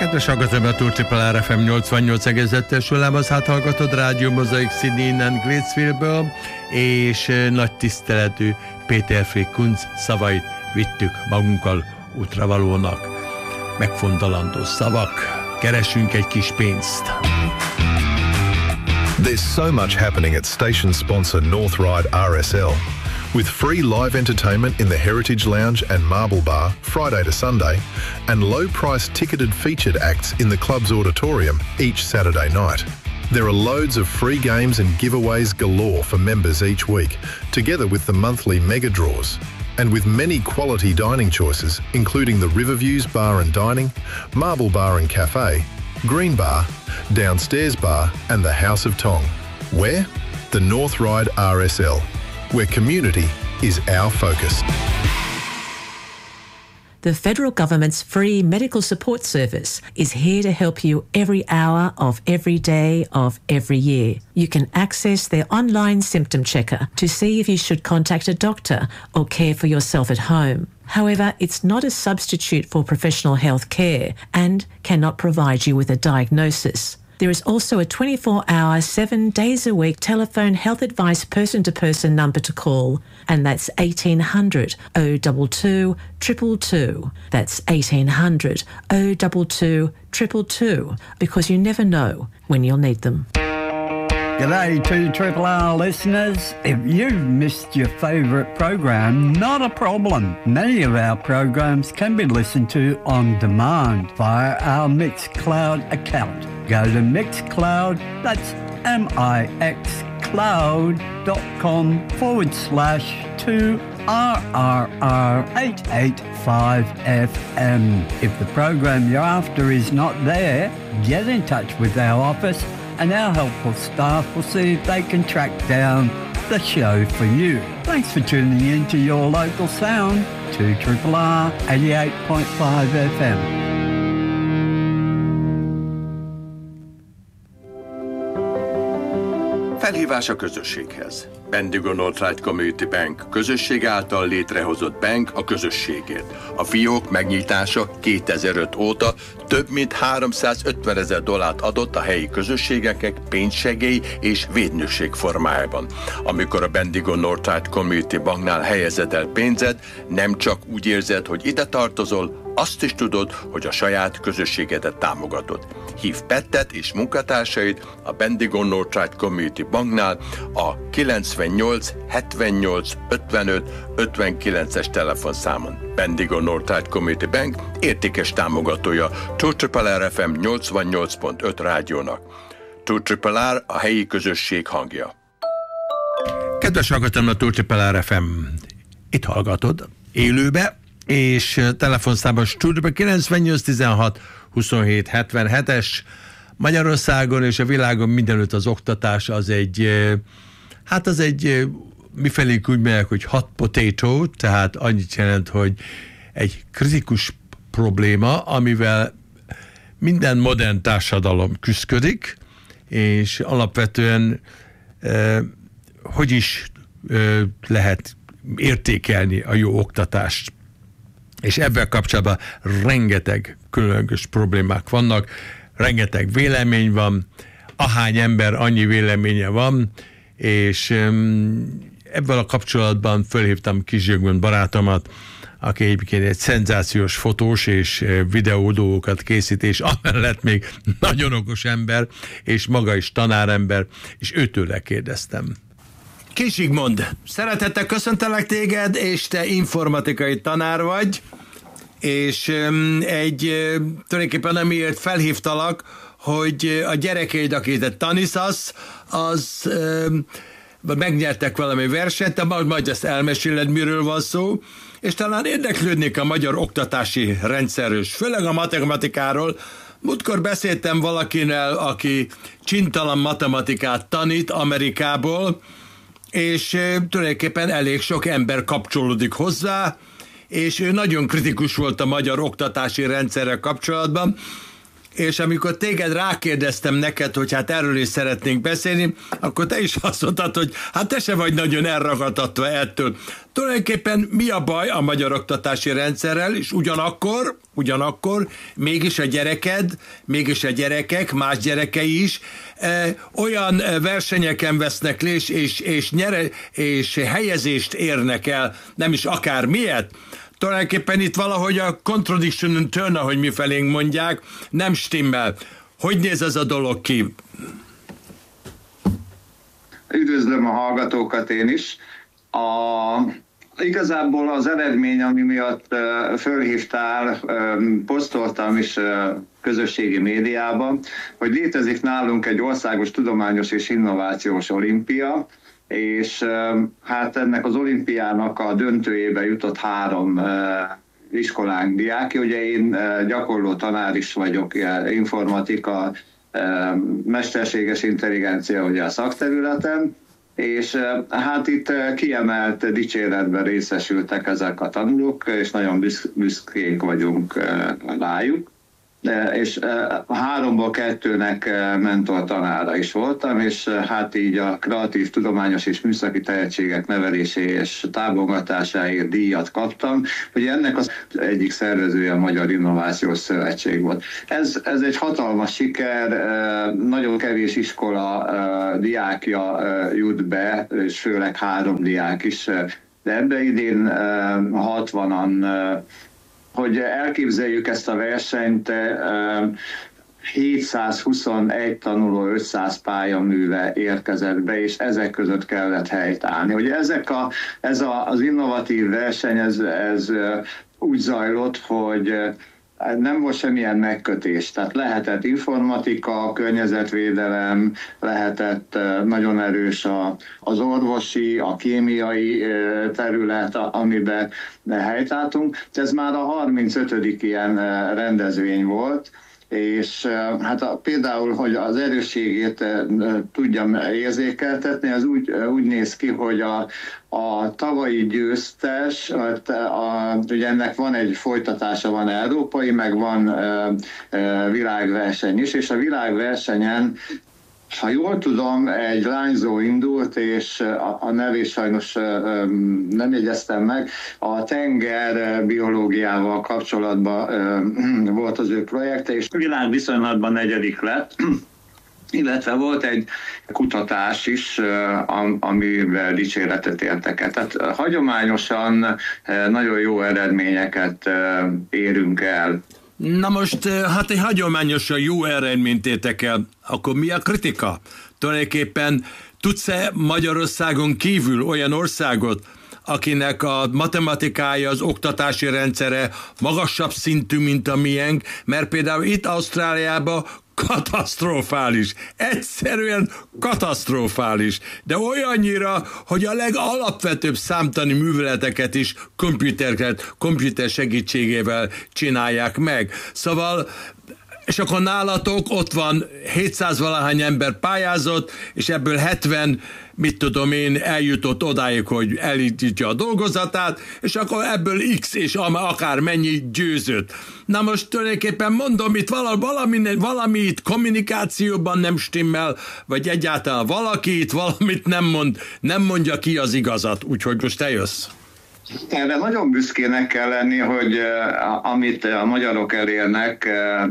Kedves hallgatóim, a Triple R FM 88,5-es hullámhosszát hallgatod, Rádió Mozaik Sydney innen Gatesville-ből, és nagy tiszteletű Péter Frick Kunz szavait vittük magunkkal útravalónak. Megfontolandó szavak, keresünk egy kis pénzt. There's so much happening at station sponsor North Ryde RSL. With free live entertainment in the Heritage Lounge and Marble Bar Friday to Sunday, and low-priced ticketed featured acts in the club's auditorium each Saturday night. There are loads of free games and giveaways galore for members each week, together with the monthly mega draws. And with many quality dining choices, including the Riverviews Bar and Dining, Marble Bar and Cafe, Green Bar, Downstairs Bar and the House of Tong. Where? The North Ryde RSL, where community is our focus. The federal government's free medical support service is here to help you every hour of every day of every year. You can access their online symptom checker to see if you should contact a doctor or care for yourself at home. However, it's not a substitute for professional health care and cannot provide you with a diagnosis. There is also a 24-hour, 7 days a week telephone health advice person-to-person number to call, and that's 1800 022 222. That's 1800 022 222, because you never know when you'll need them. G'day to Triple R listeners. If you've missed your favourite program, not a problem. Many of our programs can be listened to on demand via our Mixcloud account. Go to Mixcloud, that's mixcloud.com/2RRR885FM. If the program you're after is not there, get in touch with our office and our helpful staff will see if they can track down the show for you. Thanks for tuning in to your local sound, to Triple R 88.5 FM. Felhívás a közösséghez. Bendigo North Ryde Community Bank, közösség által létrehozott bank a közösségért. A fiók megnyitása 2005 óta több mint $350,000 adott a helyi közösségeknek pénzsegély és védnökség formájában. Amikor a Bendigo North Ryde Community Banknál helyezed el pénzed, nem csak úgy érzed, hogy ide tartozol, azt is tudod, hogy a saját közösségedet támogatod. Hív Pettet és munkatársait a Bendigo North Ryde Community Banknál a 98 78 55 59-es telefonszámon. Bendigo North Ryde Community Bank értékes támogatója Triple R FM 88.5 rádiónak. Triple R a helyi közösség hangja. Kedves hallgatom, a Triple R FM itt hallgatod élőbe, és telefonszámban stúdióban 98 16 27 77-es. Magyarországon és a világon mindenütt az oktatás az egy, mifelénk úgy mondják, hogy hot potato, tehát annyit jelent, hogy egy kritikus probléma, amivel minden modern társadalom küszködik, és alapvetően hogy is lehet értékelni a jó oktatást. És ebben kapcsolatban rengeteg különleges problémák vannak, rengeteg vélemény van, ahány ember, annyi véleménye van, és ebben a kapcsolatban fölhívtam Kisgyöngön barátomat, aki egyébként egy szenzációs fotós és videódolgokat készít, és amellett még nagyon okos ember, és maga is tanárember, és őtőle kérdeztem. Kis Zsigmond, szeretettel köszöntelek téged, és te informatikai tanár vagy, és tulajdonképpen amiért felhívtalak, hogy a gyerekeid, akit te tanítasz, az megnyertek valami versenyt, de majd ezt elmeséled, miről van szó, és talán érdeklődnék a magyar oktatási rendszerről, főleg a matematikáról. Múltkor beszéltem valakivel, aki csintalan matematikát tanít Amerikából, és tulajdonképpen elég sok ember kapcsolódik hozzá, és ő nagyon kritikus volt a magyar oktatási rendszerrel kapcsolatban, és amikor téged rákérdeztem neked, hogy hát erről is szeretnénk beszélni, akkor te is azt mondtad, hogy hát te se vagy nagyon elragadtatva ettől. Tulajdonképpen mi a baj a magyar oktatási rendszerrel, és ugyanakkor mégis a gyerekek, más gyerekei is olyan versenyeken vesznek le, és helyezést érnek el, nem is akár miért. Tulajdonképpen itt valahogy a contradiction in turn, ahogy mi felénk mondják, nem stimmel. Hogy néz ez a dolog ki? Üdvözlöm a hallgatókat én is. Igazából az eredmény, ami miatt fölhívtál, posztoltam is közösségi médiában, hogy létezik nálunk egy országos tudományos és innovációs olimpia, és hát ennek az olimpiának a döntőjébe jutott 3 iskolánk diákja. Ugye én gyakorló tanár is vagyok, informatika, mesterséges intelligencia ugye a szakterületen, és hát itt kiemelt dicséretben részesültek ezek a tanulók, és nagyon büszkék vagyunk rájuk. És 3-ból 2-nek mentor tanára is voltam, és hát így a kreatív, tudományos és műszaki tehetségek neveléséért és támogatásáért díjat kaptam. Ugye ennek az egyik szervezője a Magyar Innovációs Szövetség volt. Ez egy hatalmas siker, nagyon kevés iskola diákja jut be, és főleg 3 diák is, de ebbe idén 60-an, hogy elképzeljük ezt a versenyt, 721 tanuló 500 pályaműve érkezett be, és ezek között kellett helytállni. Ugye ez az innovatív verseny, ez úgy zajlott, hogy nem volt semmilyen megkötés, tehát lehetett informatika, környezetvédelem, lehetett nagyon erős az orvosi, a kémiai terület, amiben helytálltunk. Ez már a 35. ilyen rendezvény volt, és hát például, hogy az erősségét tudjam érzékeltetni, az úgy néz ki, hogy a tavalyi győztes, ugye ennek van egy folytatása, van európai, meg van világverseny is, és a világversenyen, ha jól tudom, egy lányzó indult, és a nevét sajnos nem jegyeztem meg, a tenger biológiával kapcsolatban volt az ő projekte, és világviszonylatban 4. lett, illetve volt egy kutatás is, amivel dicséretet értek el. Tehát hagyományosan nagyon jó eredményeket érünk el. Na most, hát egy hagyományosan jó eredményt értek el, akkor mi a kritika? Tulajdonképpen tudsz-e Magyarországon kívül olyan országot, akinek a matematikája, az oktatási rendszere magasabb szintű, mint a miénk, mert például itt Ausztráliában katasztrofális, egyszerűen katasztrofális, de olyannyira, hogy a legalapvetőbb számtani műveleteket is komputer segítségével csinálják meg. Szóval, és akkor nálatok ott van 700-valahány ember pályázott, és ebből 70, mit tudom én, eljutott odáig, hogy elindítja a dolgozatát, és akkor ebből X és akár mennyi győzött. Na most tulajdonképpen mondom, itt valami itt kommunikációban nem stimmel, vagy egyáltalán valaki itt valamit nem mondja ki az igazat, úgyhogy most te jössz. Erre nagyon büszkének kell lenni, hogy amit a magyarok elérnek,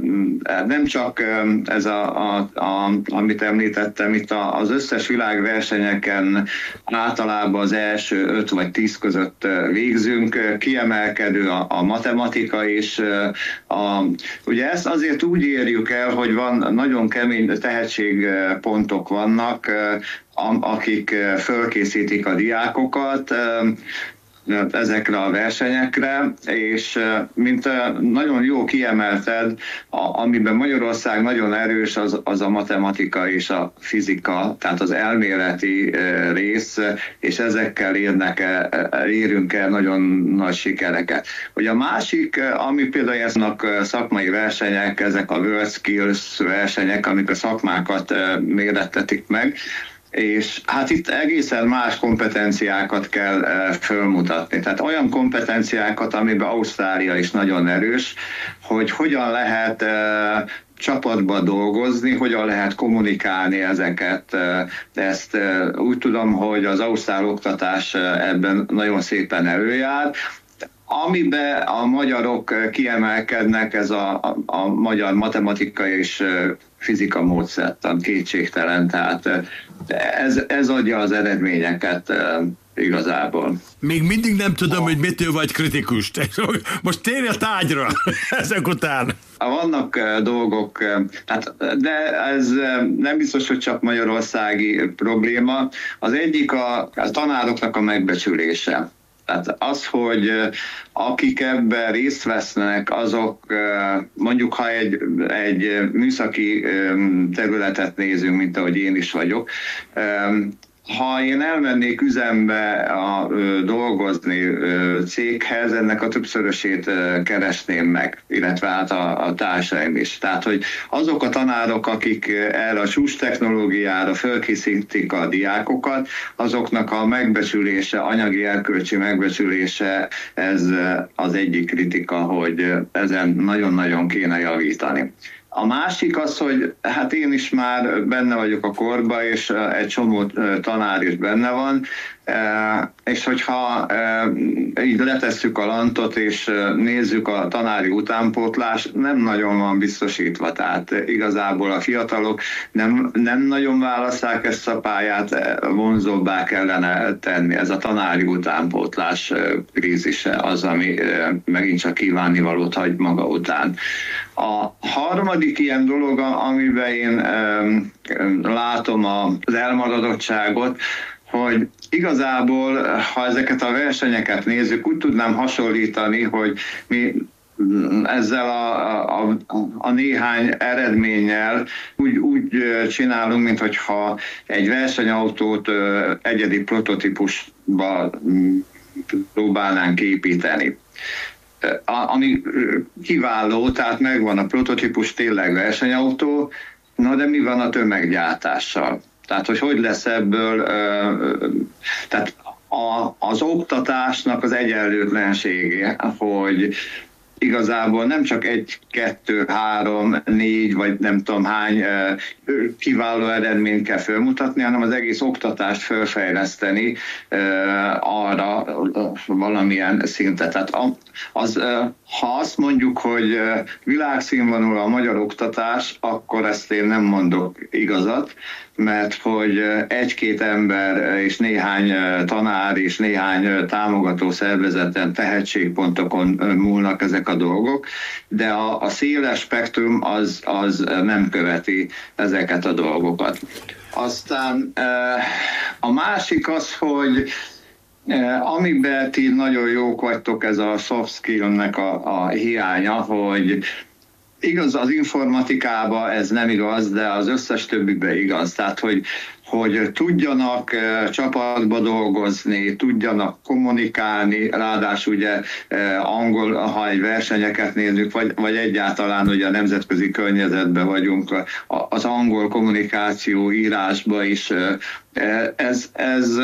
nem csak ez amit említettem, itt az összes világversenyeken általában az első 5 vagy 10 között végzünk, kiemelkedő a matematika is. Ugye ezt azért úgy érjük el, hogy van nagyon kemény tehetségpontok vannak, akik fölkészítik a diákokat ezekre a versenyekre, és mint nagyon jó kiemelted, amiben Magyarország nagyon erős, az a matematika és a fizika, tehát az elméleti rész, és ezekkel érünk el nagyon nagy sikereket. Ugye a másik, ami például ezek szakmai versenyek, ezek a World Skills versenyek, amik a szakmákat mérettetik meg, És hát itt egészen más kompetenciákat kell fölmutatni. Tehát olyan kompetenciákat, amiben Ausztrália is nagyon erős, hogy hogyan lehet csapatba dolgozni, hogyan lehet kommunikálni ezeket. Ezt úgy tudom, hogy az ausztrál oktatás ebben nagyon szépen előjár. Amiben a magyarok kiemelkednek, ez a magyar matematika és fizika módszertan, kétségtelen, tehát ez adja az eredményeket igazából. Még mindig nem tudom, hogy mitől vagy kritikus. Most térj a tárgyra ezek után. Vannak dolgok, de ez nem biztos, hogy csak magyarországi probléma. Az egyik a tanároknak a megbecsülése. Tehát az, hogy akik ebben részt vesznek, azok mondjuk, ha egy műszaki területet nézünk, mint ahogy én is vagyok, ha én elmennék üzembe dolgozni céghez, ennek a többszörösét keresném meg, illetve hát a társaim is. Tehát, hogy azok a tanárok, akik erre a csúcs technológiára fölkészítik a diákokat, azoknak a megbecsülése, anyagi erkölcsi megbecsülése, ez az egyik kritika, hogy ezen nagyon-nagyon kéne javítani. A másik az, hogy hát én is már benne vagyok a korba, és egy csomó tanár is benne van, és hogyha így letesszük a lantot, és nézzük a tanári utánpótlást, nem nagyon van biztosítva, tehát igazából a fiatalok nem nagyon választják ezt a pályát, vonzóbbá kellene tenni. Ez a tanári utánpótlás krízise az, ami megint csak kívánnivalót hagy maga után. A harmadik ilyen dolog, amiben én látom az elmaradottságot, hogy igazából, ha ezeket a versenyeket nézzük, úgy tudnám hasonlítani, hogy mi ezzel a néhány eredménnyel úgy csinálunk, mintha egy versenyautót egyedi prototípusba próbálnánk építeni. Ami kiváló, tehát megvan a prototípus, tényleg versenyautó, na de mi van a tömeggyártással? Tehát, hogy lesz ebből, tehát az oktatásnak az egyenlőtlensége, hogy igazából nem csak 1, 2, 3, 4 vagy nem tudom hány kiváló eredményt kell felmutatni, hanem az egész oktatást felfejleszteni arra valamilyen szintet. Tehát ha azt mondjuk, hogy világszínvonalú a magyar oktatás, akkor ezt én nem mondok igazat, mert hogy 1-2 ember és néhány tanár és néhány támogató szervezeten, tehetségpontokon múlnak ezek a dolgok, de a széles spektrum az nem követi ezeket a dolgokat. Aztán a másik az, hogy amiben ti nagyon jók vagytok, ez a soft skill-nek a hiánya, hogy igaz, az informatikában ez nem igaz, de az összes többiben igaz. Tehát, hogy tudjanak csapatba dolgozni, tudjanak kommunikálni, ráadásul ugye angol, ha egy versenyeket nézzük, vagy egyáltalán ugye a nemzetközi környezetben vagyunk, az angol kommunikáció írásban is, ez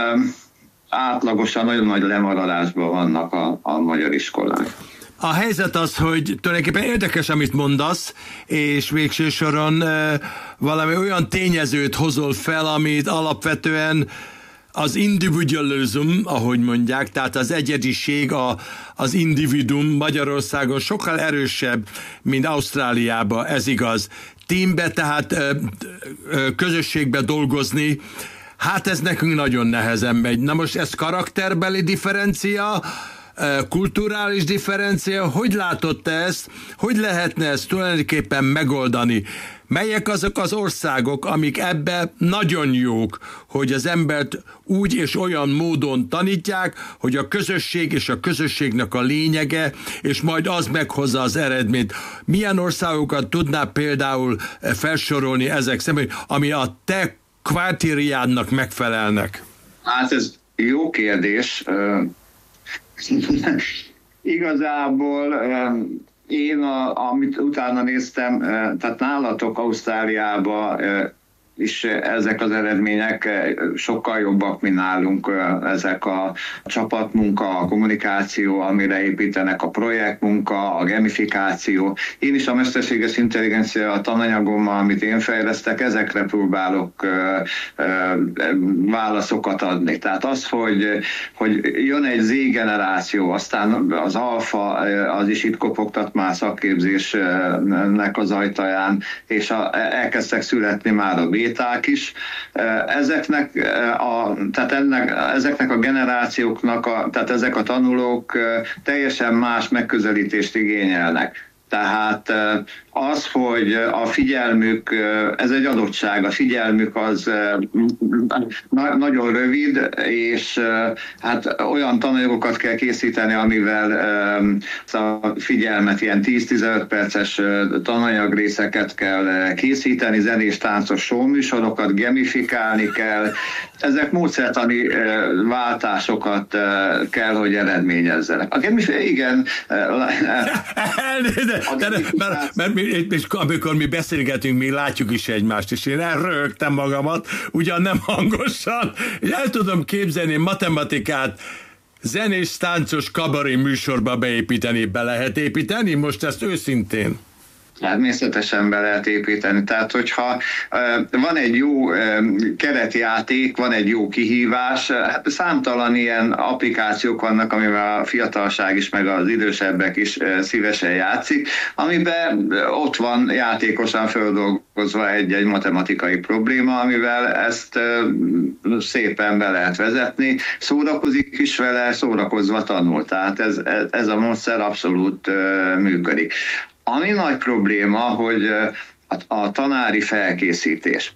átlagosan nagyon nagy lemaradásban vannak a magyar iskolák. A helyzet az, hogy tulajdonképpen érdekes, amit mondasz, és végső soron valami olyan tényezőt hozol fel, amit alapvetően az individualism, ahogy mondják, tehát az egyediség, az individuum Magyarországon sokkal erősebb, mint Ausztráliában, ez igaz. Teambe, tehát közösségbe dolgozni, hát ez nekünk nagyon nehezen megy. Na most ez karakterbeli differencia, kulturális differencia, hogy látod te ezt, hogy lehetne ezt tulajdonképpen megoldani? Melyek azok az országok, amik ebbe nagyon jók, hogy az embert úgy és olyan módon tanítják, hogy a közösség és a közösségnek a lényege, és majd az meghozza az eredményt. Milyen országokat tudnál például felsorolni ezek szemben, ami a te kvártériádnak megfelelnek? Hát ez jó kérdés. Igazából én, amit utána néztem, tehát nálatok Ausztráliában is ezek az eredmények sokkal jobbak, mint nálunk. Ezek a csapatmunka, a kommunikáció, amire építenek, a projektmunka, a gamifikáció. Én is a mesterséges intelligencia a tananyagommal, amit én fejlesztek, ezekre próbálok válaszokat adni. Tehát az, hogy jön egy Z generáció, aztán az alfa, az is itt kopogtat már szakképzésnek az ajtaján, és elkezdtek születni már a béták is. Ezeknek a generációknak, tehát ezek a tanulók teljesen más megközelítést igényelnek. Tehát az, hogy a figyelmük, ez egy adottság, a figyelmük az nagyon rövid, és hát olyan tananyagokat kell készíteni, amivel a figyelmet, ilyen 10-15 perces tananyagrészeket kell készíteni, zenés, táncos showműsorokat, gamifikálni kell. Ezek módszertani váltásokat kell, hogy eredményezzenek. Igen. Mert amikor mi beszélgetünk, mi látjuk is egymást, és én elröhögtem magamat, ugyan nem hangosan, és el tudom képzelni matematikát zenés, táncos kabaré műsorba beépíteni. Be lehet építeni? Most ezt őszintén. Természetesen be lehet építeni. Tehát, hogyha van egy jó keretjáték, van egy jó kihívás, hát számtalan ilyen applikációk vannak, amivel a fiatalság is, meg az idősebbek is szívesen játszik, amiben ott van játékosan földolgozva egy matematikai probléma, amivel ezt szépen be lehet vezetni, szórakozik is vele, szórakozva tanul. Tehát ez a módszer abszolút működik. Ami nagy probléma, hogy a tanári felkészítés.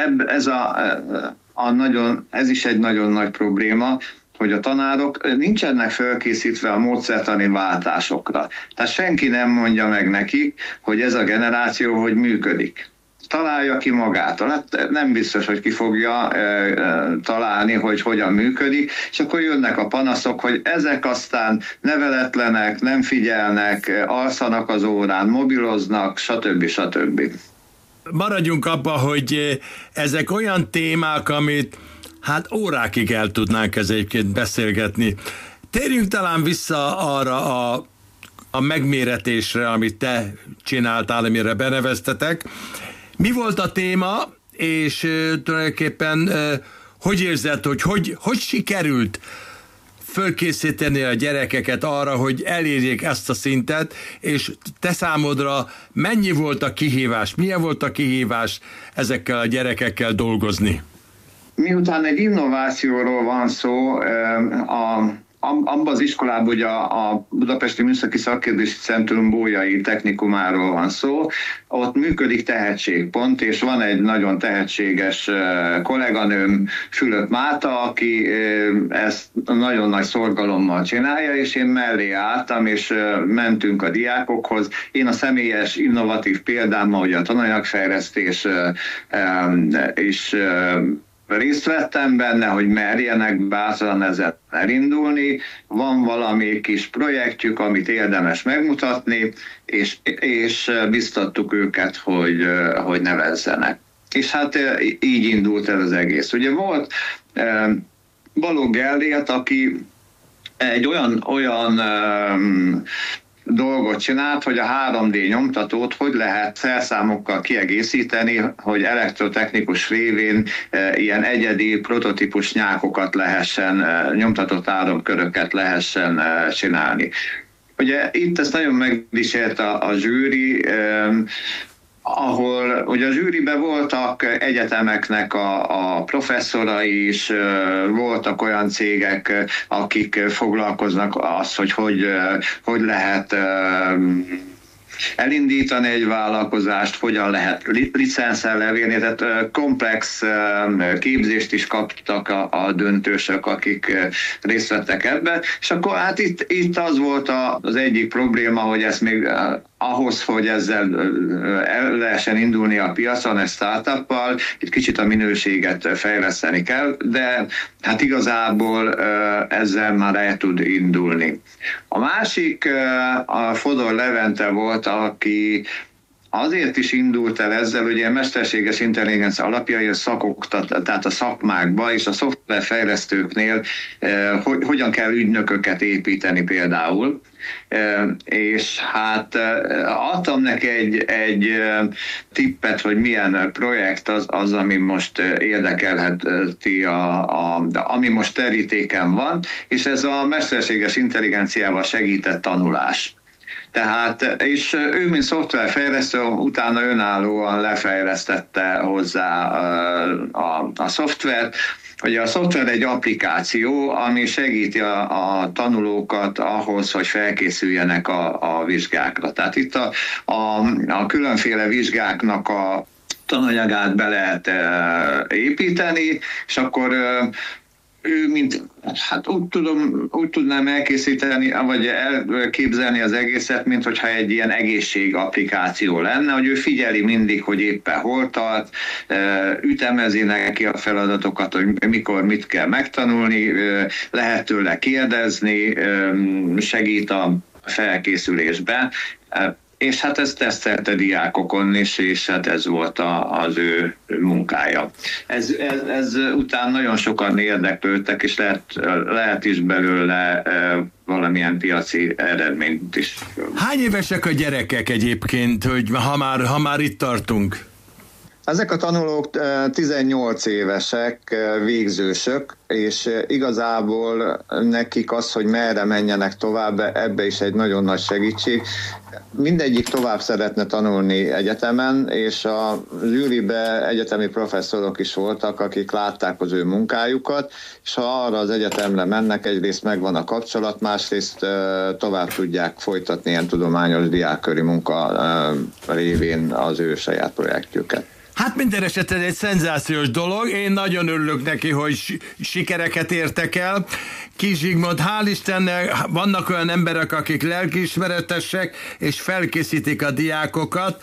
Ez is egy nagyon nagy probléma, hogy a tanárok nincsenek felkészítve a módszertani váltásokra. Tehát senki nem mondja meg nekik, hogy ez a generáció hogy működik. Találja ki magától. Hát nem biztos, hogy ki fogja találni, hogy hogyan működik, és akkor jönnek a panaszok, hogy ezek aztán neveletlenek, nem figyelnek, alszanak az órán, mobiloznak, stb. Maradjunk abba, hogy ezek olyan témák, amit hát órákig el tudnánk ezeket beszélgetni. Térjünk talán vissza arra a megméretésre, amit te csináltál, amire beneveztetek. Mi volt a téma, és tulajdonképpen hogy érzed, hogy sikerült fölkészíteni a gyerekeket arra, hogy elérjék ezt a szintet, és te számodra mennyi volt a kihívás, milyen volt a kihívás ezekkel a gyerekekkel dolgozni? Miután egy innovációról van szó, abban az iskolában ugye a Budapesti Műszaki Szakképzési Centrum Bolyai Technikumáról van szó, ott működik tehetségpont, és van egy nagyon tehetséges kolléganőm, Fülöp Máta, aki ezt nagyon nagy szorgalommal csinálja, és én mellé álltam, és mentünk a diákokhoz. Én a személyes innovatív példámmal, ugye a tananyagfejlesztés is részt vettem benne, hogy merjenek bátran ezzel elindulni. Van valami kis projektjük, amit érdemes megmutatni, és biztattuk őket, hogy nevezzenek. És hát így indult el az egész. Ugye volt Balogh Gellért, aki egy olyan dolgot csinált, hogy a 3D nyomtatót hogy lehet szerszámokkal kiegészíteni, hogy elektrotechnikus révén ilyen egyedi prototípus nyákokat lehessen, nyomtatott áramköröket lehessen csinálni. Ugye itt ezt nagyon megdísért a zsűri, ahol ugye a zsűriben voltak egyetemeknek a professzorai is, voltak olyan cégek, akik foglalkoznak az, hogy lehet elindítani egy vállalkozást, hogyan lehet licenszel levélni, tehát komplex képzést is kaptak a döntősök, akik részt vettek ebbe, és akkor hát itt az volt az egyik probléma, hogy ezt még ahhoz, hogy ezzel el lehessen indulni a piacon, egy startuppal, itt kicsit a minőséget fejleszteni kell, de hát igazából ezzel már el tud indulni. A másik, a Fodor Levente volt, aki azért is indult el ezzel, hogy a mesterséges intelligencia alapjai a tehát a szakmákban és a szoftverfejlesztőknél hogyan kell ügynököket építeni például. És hát adtam neki egy tippet, hogy milyen projekt az ami most érdekelheti, ami most terítéken van, és ez a mesterséges intelligenciával segített tanulás. Tehát, és ő, mint szoftverfejlesztő, utána önállóan lefejlesztette hozzá a szoftvert. Ugye a szoftver egy applikáció, ami segíti a tanulókat ahhoz, hogy felkészüljenek a vizsgákra. Tehát itt a különféle vizsgáknak a tananyagát be lehet építeni, és akkor ő, hát úgy tudnám elkészíteni, vagy elképzelni az egészet, mint hogyha egy ilyen egészségapplikáció lenne, hogy ő figyeli mindig, hogy éppen hol tart, ütemezi neki a feladatokat, hogy mikor mit kell megtanulni, lehet tőle kérdezni, segít a felkészülésben. És hát ezt tesztelte diákokon is, és hát ez volt az ő munkája. Ez után nagyon sokan érdeklődtek, és lehet is belőle valamilyen piaci eredményt is. Hány évesek a gyerekek egyébként, hogy ha már itt tartunk? Ezek a tanulók 18 évesek, végzősök, és igazából nekik az, hogy merre menjenek tovább, ebbe is egy nagyon nagy segítség. Mindegyik tovább szeretne tanulni egyetemen, és a zsűribe egyetemi professzorok is voltak, akik látták az ő munkájukat, és ha arra az egyetemre mennek, egyrészt megvan a kapcsolat, másrészt tovább tudják folytatni ilyen tudományos diákköri munka révén az ő saját projektjüket. Hát minden esetben egy szenzációs dolog, én nagyon örülök neki, hogy sikereket értek el. Kis Zsigmond, hál' Istennek vannak olyan emberek, akik lelkiismeretesek, és felkészítik a diákokat.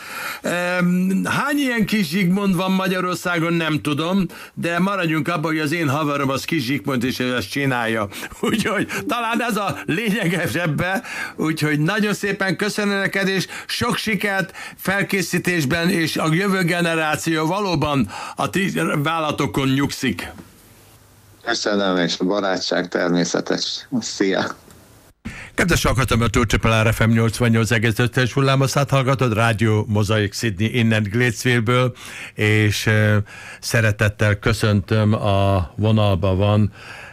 Hány ilyen Kis Zsigmond van Magyarországon, nem tudom, de maradjunk abban, hogy az én havarom az Kis Zsigmond, és ezt csinálja. Úgyhogy talán ez a lényegesebbe, úgyhogy nagyon szépen köszönöm neked, és sok sikert felkészítésben, és a jövő generáció valóban a ti vállalatokon nyugszik. Köszönöm, és a barátság természetes. Szia! Kedves hallgatom, a Tócsapel RFM 88,5-es hullámoszát hallgatod, Rádió Mozaik Sydney innen Gatesville-ből, és szeretettel köszöntöm, a vonalban van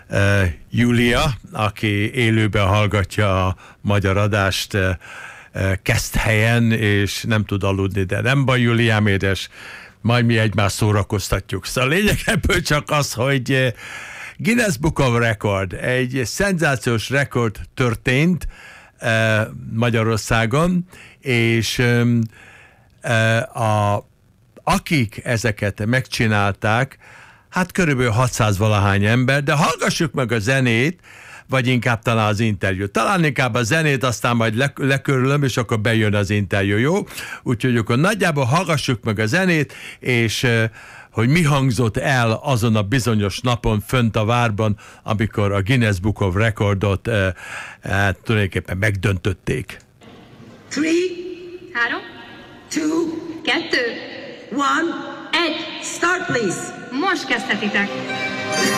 Júlia, aki élőben hallgatja a magyar adást Keszthelyen, és nem tud aludni, de nem baj, Júliám édes, majd mi egymást szórakoztatjuk. Szóval a lényeg ebből csak az, hogy Guinness Book of Record, egy szenzációs rekord történt Magyarországon, és akik ezeket megcsinálták, hát körülbelül 600 valahány ember, de hallgassuk meg a zenét, vagy inkább talán az interjút. Talán inkább a zenét, aztán majd lekörülöm, és akkor bejön az interjú, jó? Úgyhogy akkor nagyjából hallgassuk meg a zenét, és hogy mi hangzott el azon a bizonyos napon fönt a várban, amikor a Guinness Book of Recordot tulajdonképpen megdöntötték. 3, 2, 1, start please! Most kezdhetitek!